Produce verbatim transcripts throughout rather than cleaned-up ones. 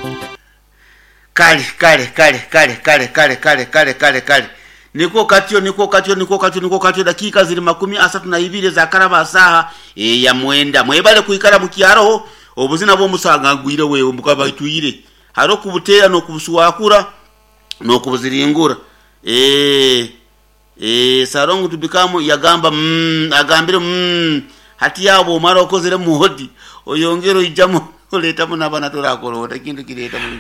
Kale kale kale kale kale kale kale kale kale kale niko katyo niko katyo niko katyo niko katyo dakika ziri makumi asatu na ibiri za karaba saha e ya mwenda mwebale kuikara mu kyaro obuzina bwo musanga ngwire wewe mukaba tuyire haro kubuteya no kubusuwakura no kubuziringura eh eh sarongo tubikamu yagamba mm agambire mm hati yabo mara okozere muhodi oyongero ijamo oleta muna bana torakolota kintu kireta mu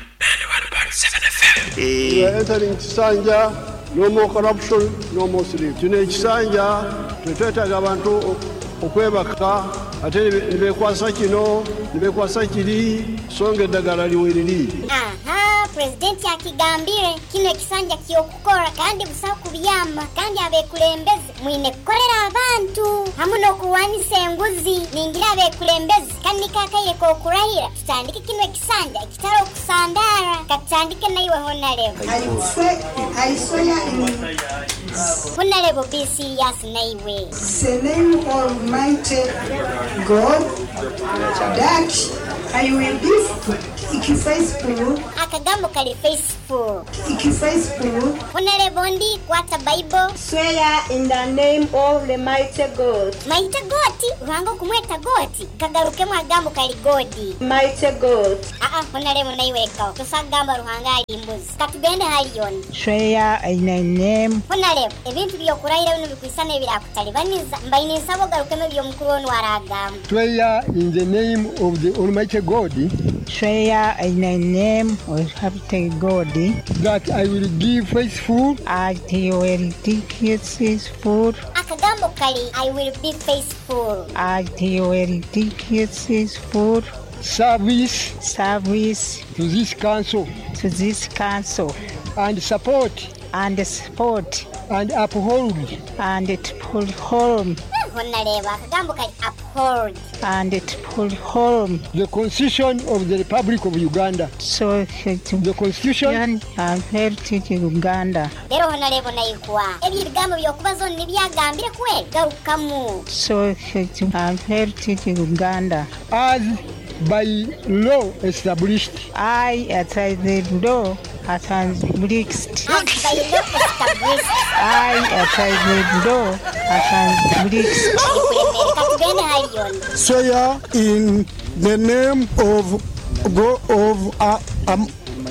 We are entering Kisanja, no more corruption, no more sleep. Tune Kisanja, tutetaga abantu okwebaka ate nibekwasa kino nibekwasa kiri songe dagala liwiriri. Aha, president yakigambire kino Kisanja kyokukora kandi busa kubiyama kandi abekulembeze mwine kukolera abantu hamuno kuwanisa enguzi ningira abekulembeze kandi kakaye ko kurahira tutandike kino Kisanja kitaro kusandara katandike naiwe honalebo Aiswe aisoya honalebo be serious naiwe Selling Almighty God that I will be faithful akagambo kali faithful faithful honalebo ndi kwata Bible swear in the name of the mighty God maita goti rango kumweta goti kagaruke mwagambo kali godi mighty God ah ah honalebo naiwe kao tusagamba ruhanga ali mbuzi katugende haliyon swear in the name honalebo ebintu byokurayira bino bikwisana ebirakutalibaniza mbayine nsabo garukeme byo mukuru wonu waragamba Swear in the name of the Almighty God swear in the name of Almighty God that I will be faithful I will be faithful akagambo kali I will be faithful I will be faithful service service to this council to this council and support and support and uphold and uphold honalebo akagambo kali uphold and uphold the Constitution of the Republic of Uganda. so The Constitution and heritage Uganda lero honalebo naikwa ebigambo byokubazo nibyagambire kweli garukamu so and heritage Uganda as by law established I at the law established as by law established I at the law established katugende haliyon swear in the name of God of uh, um,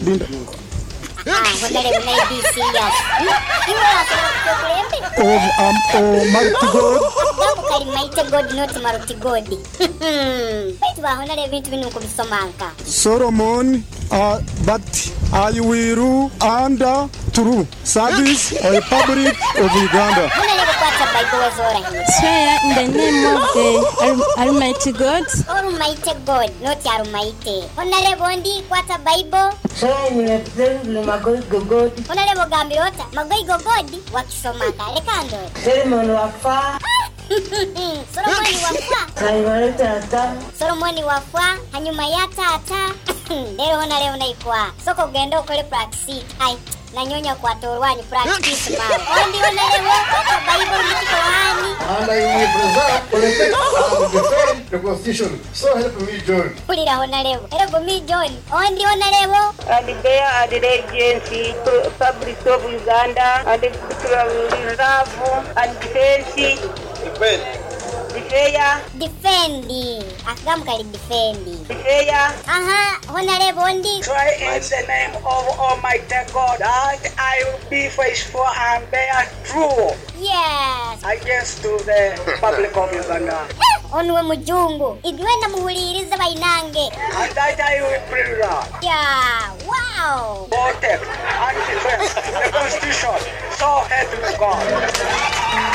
ah honalebo nai be serious iwe wasema kukulembe of um, Almighty God akagambo kali mighty God not maruti God baitu ba honalebo bintu binu kubisomanka Solomon uh, but I will rule under true service of the Republic of Uganda. honalebo kwata Bible wezora hii Swear in the name of the Almighty God. Almighty God not Almighty honalebo ndi kwata Bible swear in the name of God honalebo gambirota magoigo God wakisomaka lekando Solomon wafa Solomoni wafa Solomon Solomoni wafa hanyuma ya tata lero honalebo naikwa soko genda ukole practice ai nanyonya kwa torwani practice ma ondi honalebo kwata Bible ndikoani And I will preserve, protect, and defend the Constitution. So help me, John. kulira honalebo ero gomi John ondi honalebo and there are the agency public of Uganda and the reserve and defense Defend. defeya defendi akagambo kali defendi defeya aha honalebo ndi try in the name of Almighty God that I will be faithful and bear true yes against to the public of Uganda onwe mujungu igwenda muhuliriza bainange and that I will preserve yeah wow protect and defend the Constitution so help me God